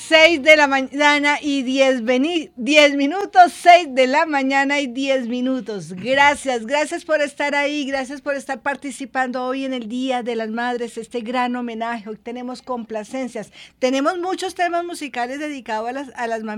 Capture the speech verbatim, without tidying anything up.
seis de la mañana y diez minutos, seis de la mañana y diez minutos. Gracias, gracias por estar ahí, gracias por estar participando hoy en el Día de las Madres, este gran homenaje. Hoy tenemos complacencias, tenemos muchos temas musicales dedicados a las, a las mamás.